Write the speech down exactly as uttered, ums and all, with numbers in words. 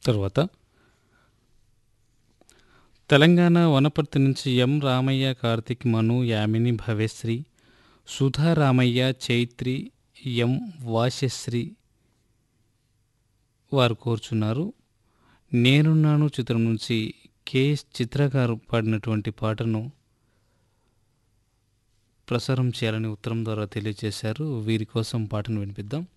తర్వాత తెలంగాణ వనపర్తి నుంచి ఎం రామయ్య, కార్తిక్, మను, యామిని, భవ్యశ్రీ, సుధా రామయ్య, చైత్రి, ఎం వాశశ్రీ వారు కోరుచున్నారు. నేనున్నాను చిత్రం నుంచి కెఎస్ చిత్ర గారు పాడినటువంటి పాటను ప్రసారం చేయాలని ఉత్తరం ద్వారా తెలియజేశారు. వీరి కోసం పాటను వినిపిద్దాం.